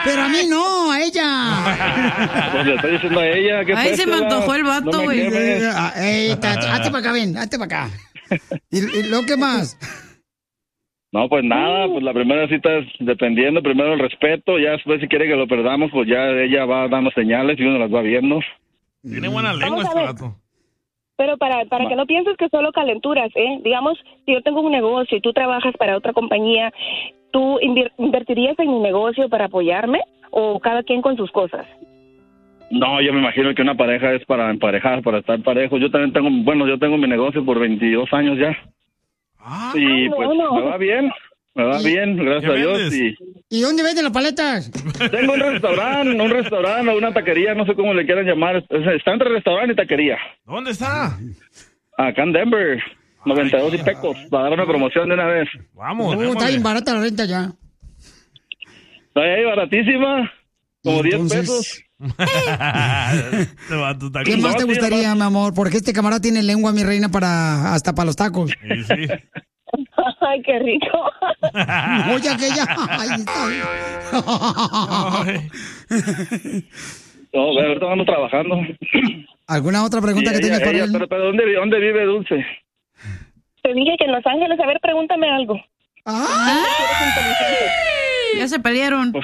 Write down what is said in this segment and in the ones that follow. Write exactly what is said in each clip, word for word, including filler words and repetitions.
Pero a mí no, a ella. Pues le estoy diciendo a ella que... Ay, se me antojó el vato, güey. No Ey, hazte para acá, ven, hazte para acá. ¿Y, ¿Y lo que más? No, pues nada, pues la primera cita es dependiendo, primero el respeto, ya después si quiere que lo perdamos, pues ya ella va dando señales y uno las va viendo. Tiene buena lengua este vato. Pero para, para que no pienses que solo calenturas, ¿eh? Digamos, si yo tengo un negocio y tú trabajas para otra compañía, ¿tú invir- invertirías en mi negocio para apoyarme o cada quien con sus cosas? No, yo me imagino que una pareja es para emparejar, para estar parejos. Yo también tengo, bueno, yo tengo mi negocio por veintidós años ya. Ah, y pues bueno. me va bien, me va bien, gracias a Dios. Y ¿Y dónde venden las paletas? tengo un restaurante, un restaurante o una taquería, no sé cómo le quieran llamar. Es- Está entre restaurante y taquería. ¿Dónde está? Acá en Denver, noventa y dos y pecos, para dar una promoción de una vez. Vamos, Uh, está démosle. bien barata la renta ya. Está ahí baratísima, como diez Entonces, pesos. Este vato está ¿Qué aquí. más te sí, gustaría, mi amor? Porque este camarada tiene lengua, mi reina, para hasta para los tacos. Sí, sí. Ay, qué rico. Oye, aquella. Ahí está. Ay. No, ahorita vamos trabajando. ¿Alguna otra pregunta Y que ella- tengas para ella- él? pero, pero ¿dónde, vi- ¿dónde vive Dulce? Te dije que en Los Ángeles, a ver, pregúntame algo. Ah, Ya se pelearon.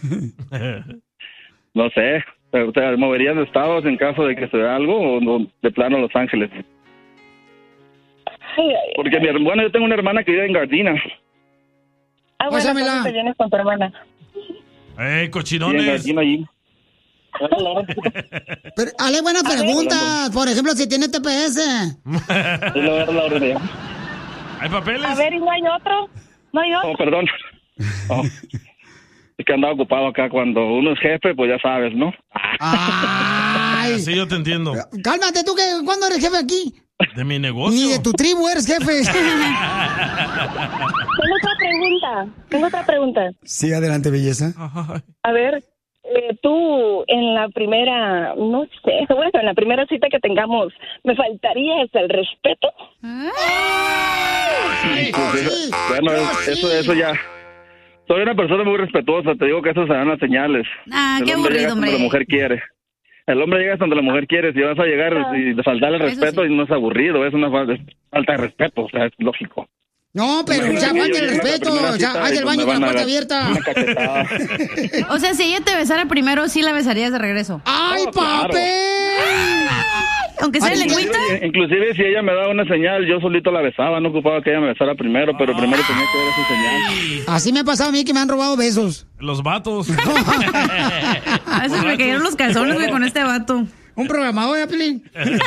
No sé, pero, o sea, ¿moverían de estados en caso de que se vea algo o no, de plano Los Ángeles? Ay, ay, Porque mi hermana, yo tengo una hermana que vive en Gardena. ah, bueno, Pásamela. entonces te vienes con tu hermana. ¡Ey, Vive en cochinones! Gardena allí. pero, Ale, buena pregunta. Por ejemplo, si tiene T P S. Sí, le voy a dar la orden de ella. ¿Hay papeles? A ver, ¿y no hay otro? ¿No hay otro? Oh, perdón. Oh. Es que andaba ocupado acá. Cuando uno es jefe, pues ya sabes, ¿no? Ay. Sí, yo te entiendo. Cálmate tú, que ¿cuándo eres jefe aquí? De mi negocio. Ni de tu tribu eres jefe. Tengo otra pregunta. Tengo otra pregunta. Sí, adelante, belleza. Ay. A ver, eh, tú en la primera, no sé, bueno, en la primera cita que tengamos, ¿me faltaría es el respeto? Pues eso- sí, bueno, yo es- eso, sí. eso ya. Soy una persona muy respetuosa. Te digo que eso se dan las señales. Ah, El qué hombre llega aburrido, donde hombre. la mujer quiere. El hombre llega donde la mujer quiere. Si vas a llegar y de faltarle el Eso respeto, sí. y no es aburrido, es una fa- es falta de respeto, o sea, es lógico. No, pero Imagínate ya que yo falta el llego a la respeto. primera Ya cita hay y el pues baño me con la van a puerta dar abierta. una cachetada. O sea, si ella te besara primero, sí la besarías de regreso. ¡Ay, No, claro. papel! Aunque sea Ay, lengüita. Inclusive, inclusive si ella me daba una señal, yo solito la besaba, no ocupaba que ella me besara primero, pero primero tenía que ver esa señal. Así me ha pasado a mí que me han robado besos. Los vatos. A veces me cayeron los calzones, güey, con este vato. Un programador, ¿eh, Pilín?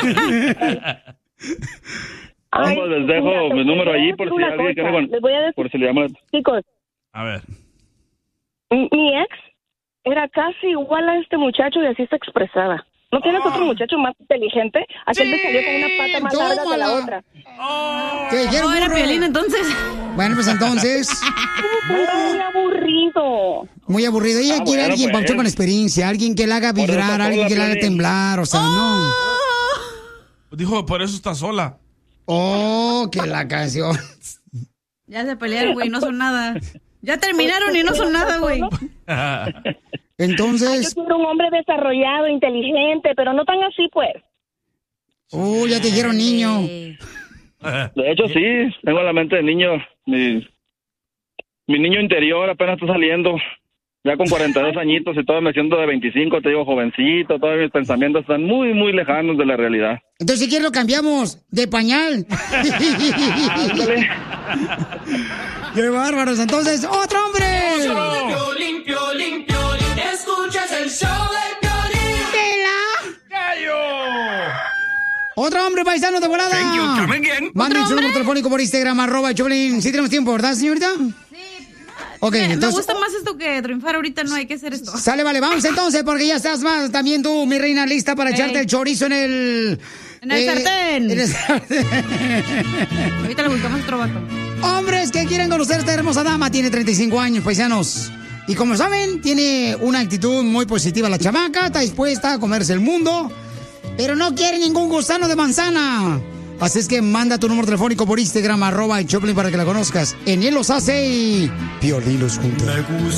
Ay, Vamos, les dejo mira, te mi voy número a allí decir por si una alguien cosa. quiere con- Les voy a decir, por si le llama. chicos, A ver. mi, mi ex era casi igual a este muchacho y así se expresaba. ¿No tienes otro muchacho más inteligente? Aquel me salió con una pata más larga que la tómala. otra. ¿Qué dijeron, No, era burro? Piolín entonces. Bueno, pues entonces, Muy aburrido. muy aburrido. Ella Ah, quiere bueno, alguien, pues. Pauchón, con experiencia, alguien que la haga Por eso vibrar, sola, alguien que la haga Piolín. temblar, o sea, no. Dijo, por eso está sola. Oh, que la canción. Ya se pelearon, güey, no son nada. Ya terminaron y no son nada, güey. Yo Entonces, quiero un hombre desarrollado, inteligente, pero no tan así, pues. oh, ya te dijeron niño. Eh, De hecho, sí, tengo la mente de niño. Mi, mi niño interior apenas está saliendo. Ya con cuarenta y dos añitos y todavía me siento de veinticinco, te digo jovencito, todavía mis pensamientos están muy, muy lejanos de la realidad. Entonces, si quieres lo cambiamos de pañal. Ándale. ¡Qué bárbaros! Entonces, ¡otro hombre! Piolín, Piolín, Piolín, escuchas el show de Piolín. ¡Otro hombre, paisano de volada! Thank you, come again. Manden su número telefónico por Instagram, arroba Choplin. ¿Sí tenemos tiempo, verdad, señorita? Ok, me, me entonces... gusta más esto que triunfar ahorita, no hay que hacer esto. Sale, vale, vamos entonces, porque ya estás más también tú, mi reina, lista para Ey. echarte el chorizo en el... En el sartén. En el sartén. Ahorita le buscamos otro vato. Hombres que quieren conocer a esta hermosa dama, tiene treinta y cinco años, paisanos. Y como saben, tiene una actitud muy positiva la chamaca, está dispuesta a comerse el mundo, pero no quiere ningún gusano de manzana. Así es que manda tu número telefónico por Instagram, arroba el Choplin, para que la conozcas. En él los hace y... Piolín los juntos. Me gusta